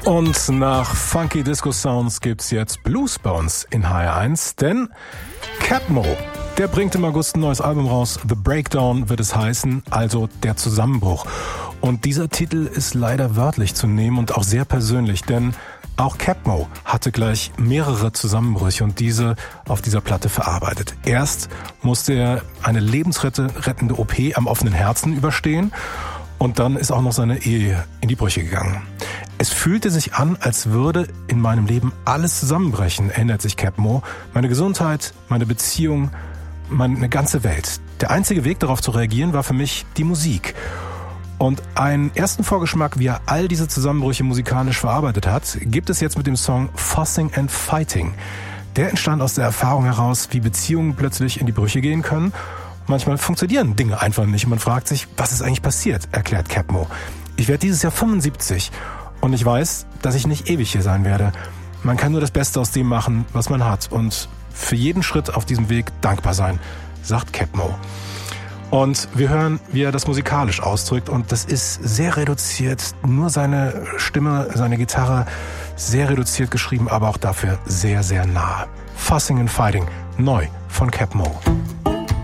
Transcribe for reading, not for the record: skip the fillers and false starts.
Und nach Funky Disco Sounds gibt's jetzt Blues bei uns in HR1, denn Capmo, der bringt im August ein neues Album raus. The Breakdown wird es heißen, also der Zusammenbruch. Und dieser Titel ist leider wörtlich zu nehmen und auch sehr persönlich, denn auch Capmo hatte gleich mehrere Zusammenbrüche und diese auf dieser Platte verarbeitet. Erst musste er eine lebensrettende OP am offenen Herzen überstehen und dann ist auch noch seine Ehe in die Brüche gegangen. Es fühlte sich an, als würde in meinem Leben alles zusammenbrechen, erinnert sich Capmo. Meine Gesundheit, meine Beziehung, meine ganze Welt. Der einzige Weg darauf zu reagieren war für mich die Musik. Und einen ersten Vorgeschmack, wie er all diese Zusammenbrüche musikalisch verarbeitet hat, gibt es jetzt mit dem Song Fussing and Fighting. Der entstand aus der Erfahrung heraus, wie Beziehungen plötzlich in die Brüche gehen können. Manchmal funktionieren Dinge einfach nicht und man fragt sich, was ist eigentlich passiert, erklärt Capmo. Ich werde dieses Jahr 75 und ich weiß, dass ich nicht ewig hier sein werde. Man kann nur das Beste aus dem machen, was man hat und für jeden Schritt auf diesem Weg dankbar sein, sagt Capmo. Und wir hören, wie er das musikalisch ausdrückt und das ist sehr reduziert, nur seine Stimme, seine Gitarre, sehr reduziert geschrieben, aber auch dafür sehr, sehr nah. Fussing and Fighting, neu von Capmo.